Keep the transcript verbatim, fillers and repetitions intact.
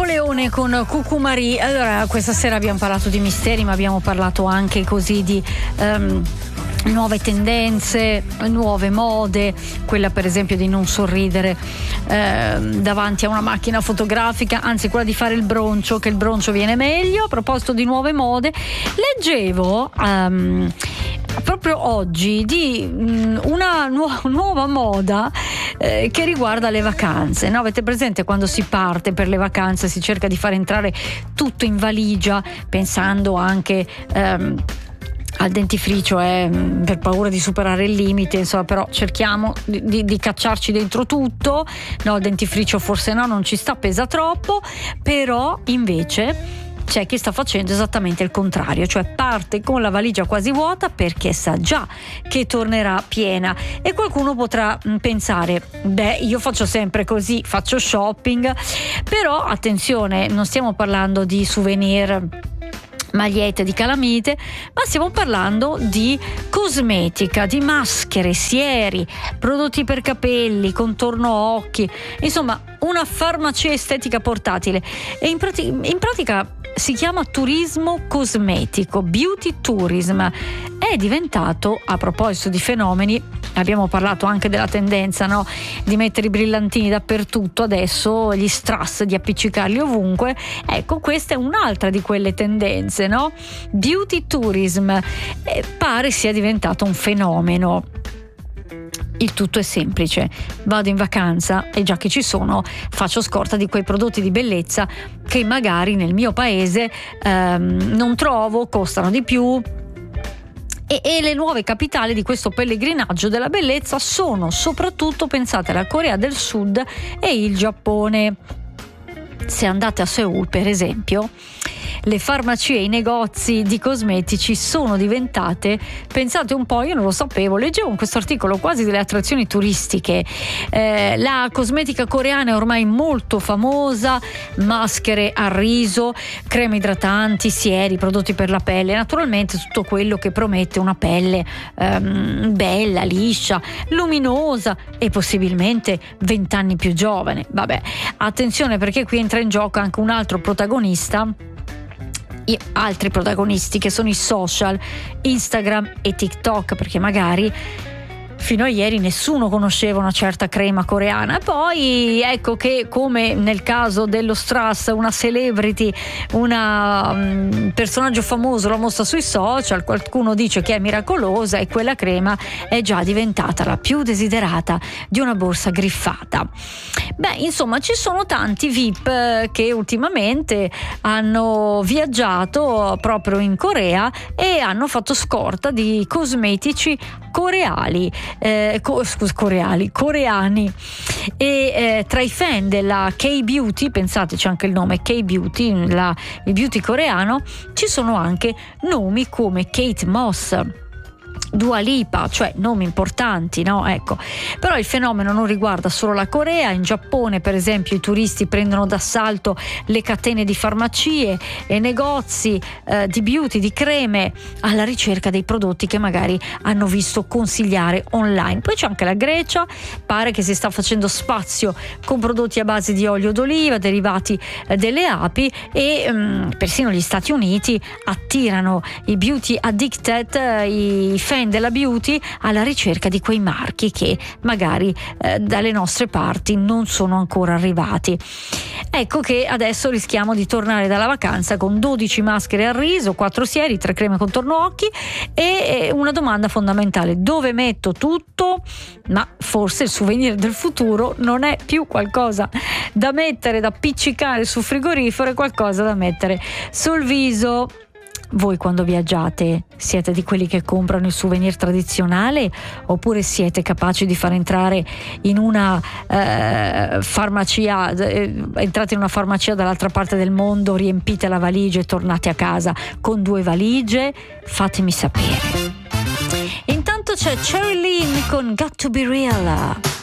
Leone con Cucumari. Allora, questa sera abbiamo parlato di misteri, ma abbiamo parlato anche così di um, nuove tendenze, nuove mode, quella per esempio di non sorridere eh, davanti a una macchina fotografica, anzi quella di fare il broncio, che il broncio viene meglio. A proposito di nuove mode, leggevo um, proprio oggi di um, una nu- nuova moda eh, che riguarda le vacanze, no? Avete presente quando si parte per le vacanze, si cerca di far entrare tutto in valigia, pensando anche um, al dentifricio, eh, per paura di superare il limite, insomma, però cerchiamo di, di, di cacciarci dentro tutto. No, il dentifricio forse no, non ci sta, pesa troppo. Però invece c'è chi sta facendo esattamente il contrario, cioè parte con la valigia quasi vuota perché sa già che tornerà piena. E qualcuno potrà pensare: beh, io faccio sempre così, faccio shopping. Però attenzione, non stiamo parlando di souvenir, magliette di calamite, ma stiamo parlando di cosmetica, di maschere, sieri, prodotti per capelli, contorno occhi, insomma una farmacia estetica portatile. E in, prati- in pratica si chiama turismo cosmetico, beauty tourism. È diventato, a proposito di fenomeni, abbiamo parlato anche della tendenza, no, di mettere i brillantini dappertutto, adesso gli strass, di appiccicarli ovunque. Ecco, questa è un'altra di quelle tendenze, no? Beauty tourism eh, pare sia diventato un fenomeno. Il tutto è semplice: vado in vacanza e già che ci sono faccio scorta di quei prodotti di bellezza che magari nel mio paese ehm, non trovo, costano di più. E, e le nuove capitali di questo pellegrinaggio della bellezza sono soprattutto pensate alla Corea del Sud e il Giappone. Se andate a Seoul, per esempio, le farmacie e i negozi di cosmetici sono diventate, pensate un po', io non lo sapevo, leggevo in questo articolo, quasi delle attrazioni turistiche. Eh, la cosmetica coreana è ormai molto famosa: maschere a riso, creme idratanti, sieri, prodotti per la pelle, naturalmente tutto quello che promette una pelle ehm, bella, liscia, luminosa e possibilmente vent'anni più giovane. Vabbè, attenzione, perché qui entra in gioco anche un altro protagonista, altri protagonisti, che sono i social, Instagram e TikTok, perché magari fino a ieri nessuno conosceva una certa crema coreana, e poi ecco che, come nel caso dello strass, una celebrity, una um, personaggio famoso l'ha mossa sui social, qualcuno dice che è miracolosa e quella crema è già diventata la più desiderata di una borsa griffata. Beh, insomma, ci sono tanti V I P che ultimamente hanno viaggiato proprio in Corea e hanno fatto scorta di cosmetici coreali, eh, co- scus, coreali, coreani. E eh, tra i fan della K-Beauty, pensate, c'è anche il nome K-Beauty, la, il beauty coreano, ci sono anche nomi come Kate Moss, Dua Lipa, cioè nomi importanti, no? Ecco. Però il fenomeno non riguarda solo la Corea. In Giappone, per esempio, i turisti prendono d'assalto le catene di farmacie e negozi eh, di beauty, di creme, alla ricerca dei prodotti che magari hanno visto consigliare online. Poi c'è anche la Grecia, pare che si sta facendo spazio con prodotti a base di olio d'oliva, derivati eh, delle api, e um, persino gli Stati Uniti attirano i beauty addicted, eh, i fan della beauty, alla ricerca di quei marchi che magari eh, dalle nostre parti non sono ancora arrivati. Ecco che adesso rischiamo di tornare dalla vacanza con dodici maschere al riso, quattro sieri, tre creme contorno occhi e eh, una domanda fondamentale: dove metto tutto? Ma forse il souvenir del futuro non è più qualcosa da mettere, da appiccicare sul frigorifero, è qualcosa da mettere sul viso. Voi quando viaggiate siete di quelli che comprano il souvenir tradizionale, oppure siete capaci di far entrare in una eh, farmacia, eh, entrate in una farmacia dall'altra parte del mondo, riempite la valigia e tornate a casa con due valigie? Fatemi sapere. Intanto c'è Cherry Lynn con Got to Be Real.